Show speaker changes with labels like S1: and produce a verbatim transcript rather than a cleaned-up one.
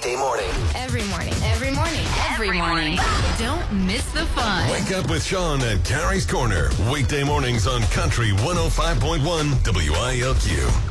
S1: weekday morning.
S2: Every morning. Every morning. Every morning. Don't miss the fun.
S3: Wake up with Sean at Carrie's Corner. Weekday mornings on Country one oh five point one W I L Q.